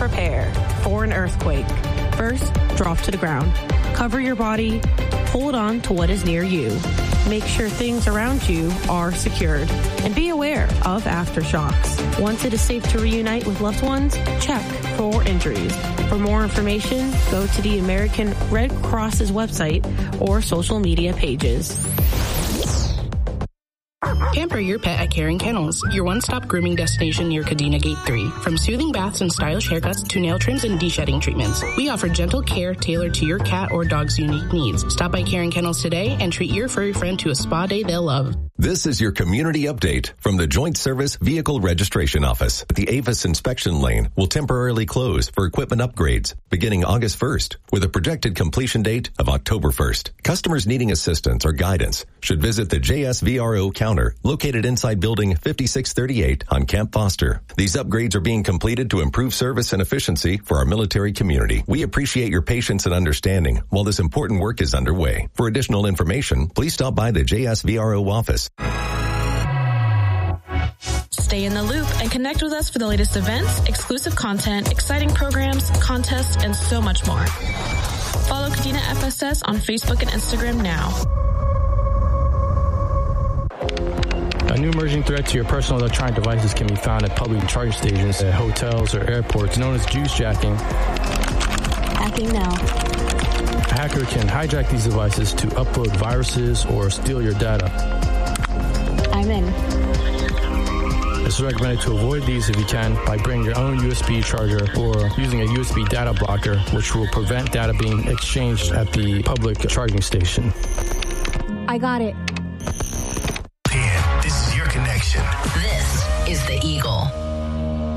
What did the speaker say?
Prepare for an earthquake. First, drop to the ground. Cover your body. Hold on to what is near you. Make sure things around you are secured. And be aware of aftershocks. Once it is safe to reunite with loved ones, check for injuries. For more information, go to the American Red Cross's website or social media pages. Pamper your pet at Caring Kennels, your one-stop grooming destination near Kadena Gate 3. From soothing baths and stylish haircuts to nail trims and de-shedding treatments, we offer gentle care tailored to your cat or dog's unique needs. Stop by Caring Kennels today and treat your furry friend to a spa day they'll love. This is your community update from the Joint Service Vehicle Registration Office. The Avis inspection lane will temporarily close for equipment upgrades beginning August 1st with a projected completion date of October 1st. Customers needing assistance or guidance should visit the JSVRO counter located inside Building 5638 on Camp Foster. These upgrades are being completed to improve service and efficiency for our military community. We appreciate your patience and understanding while this important work is underway. For additional information, please stop by the JSVRO office. Stay in the loop and connect with us for the latest events, exclusive content, exciting programs, contests, and so much more. Follow Kadena FSS on Facebook and Instagram now. A new emerging threat to your personal electronic devices can be found at public charging stations, at hotels, or airports, known as juice jacking. Hacking now. A hacker can hijack these devices to upload viruses or steal your data. I'm in. It's recommended to avoid these if you can by bringing your own USB charger or using a USB data blocker, which will prevent data being exchanged at the public charging station. I got it. Dan, this is your connection. This is The Eagle.